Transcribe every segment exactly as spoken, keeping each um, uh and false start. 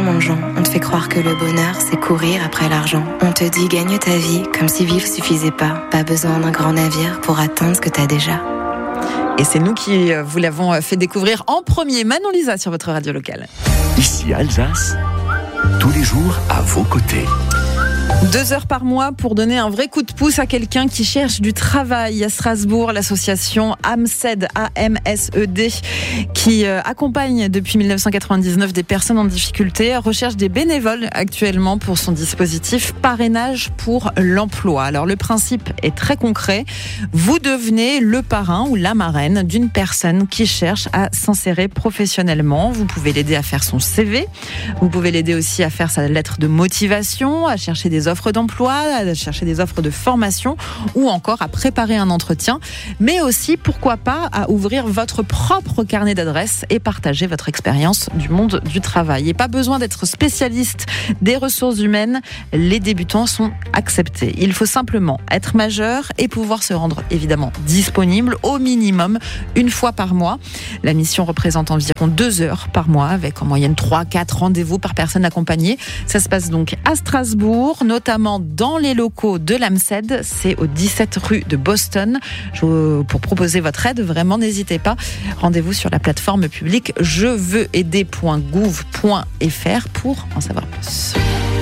tellement de gens. On te fait croire que le bonheur, c'est courir après l'argent. On te dit gagne ta vie, comme si vivre suffisait pas. Pas besoin d'un grand navire pour atteindre ce que t'as déjà. Et c'est nous qui vous l'avons fait découvrir en premier. Manon Lisa sur votre radio locale. Ici Alsace, tous les jours à vos côtés. Deux heures par mois pour donner un vrai coup de pouce à quelqu'un qui cherche du travail. À Strasbourg, l'association AMSED, A M S E D, qui accompagne depuis dix-neuf cent quatre-vingt-dix-neuf des personnes en difficulté, recherche des bénévoles actuellement pour son dispositif parrainage pour l'emploi. Alors le principe est très concret. Vous devenez le parrain ou la marraine d'une personne qui cherche à s'insérer professionnellement. Vous pouvez l'aider à faire son C V. Vous pouvez l'aider aussi à faire sa lettre de motivation, à chercher des offres d'emploi, à chercher des offres de formation ou encore à préparer un entretien, mais aussi, pourquoi pas, à ouvrir votre propre carnet d'adresses et partager votre expérience du monde du travail. Et pas besoin d'être spécialiste des ressources humaines, les débutants sont acceptés. Il faut simplement être majeur et pouvoir se rendre évidemment disponible au minimum une fois par mois. La mission représente environ deux heures par mois avec en moyenne trois à quatre rendez-vous par personne accompagnée. Ça se passe donc à Strasbourg, notamment dans les locaux de l'AMSED, c'est au dix-sept rue de Boston. Je, pour proposer votre aide, vraiment n'hésitez pas. Rendez-vous sur la plateforme publique je veux aider point gouv point f r pour en savoir plus.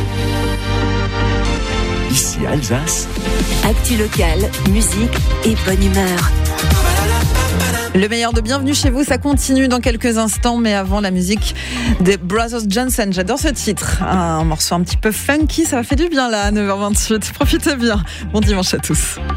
Ici Alsace, actu locale, musique et bonne humeur. Le meilleur de Bienvenue chez vous, ça continue dans quelques instants, mais avant la musique des Brothers Johnson. J'adore ce titre, un morceau un petit peu funky, ça m'a fait du bien là à neuf heures vingt-huit. Profitez bien, bon dimanche à tous.